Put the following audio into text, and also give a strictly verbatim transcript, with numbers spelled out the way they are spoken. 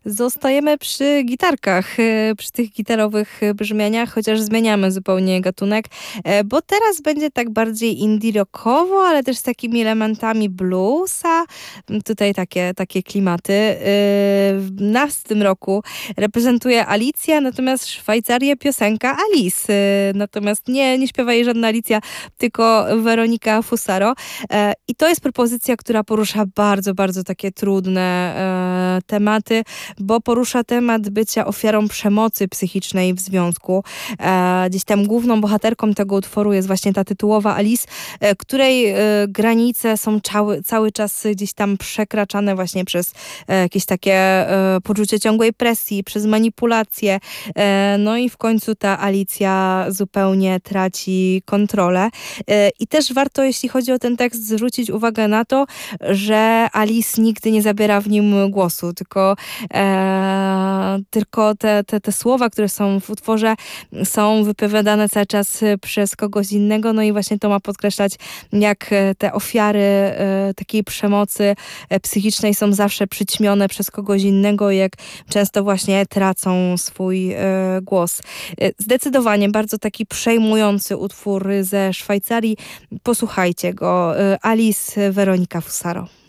Zostajemy przy gitarkach, e, przy tych gitarowych e, brzmieniach, chociaż zmieniamy zupełnie gatunek, e, bo teraz będzie tak bardziej indie rockowo, ale też z takimi elementami bluesa. M, Tutaj takie, takie klimaty. E, w- Nas w tym roku reprezentuje Alicja, natomiast Szwajcarię piosenka Alice. E, Natomiast nie, nie śpiewa jej żadna Alicja, tylko Weronika Fusaro. E, I to jest propozycja, która porusza bardzo, bardzo takie trudne e, tematy, bo porusza temat bycia ofiarą przemocy psychicznej w związku. E, gdzieś tam główną bohaterką tego utworu jest właśnie ta tytułowa Alice, e, której e, granice są cały, cały czas gdzieś tam przekraczane właśnie przez e, jakieś takie e, poczucie ciągłej presji, przez manipulacje. E, no i w końcu ta Alicja zupełnie traci kontrolę. E, I też warto, jeśli chodzi o ten tekst, zwrócić uwagę na to, że Alice nigdy nie zabiera w nim głosu, tylko E, tylko te, te, te słowa, które są w utworze, są wypowiadane cały czas e, przez kogoś innego, no i właśnie to ma podkreślać, jak e, te ofiary e, takiej przemocy e, psychicznej są zawsze przyćmione przez kogoś innego i jak często właśnie tracą swój e, głos. E, Zdecydowanie bardzo taki przejmujący utwór ze Szwajcarii. Posłuchajcie go. E, Alice Weronika Fusaro.